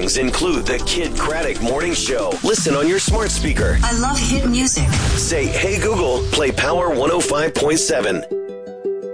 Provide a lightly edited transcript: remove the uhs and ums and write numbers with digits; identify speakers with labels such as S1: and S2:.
S1: songs include the Kid Craddock Morning Show. Listen on your smart speaker.
S2: I love hit music.
S1: Say, hey Google, play Power 105.7.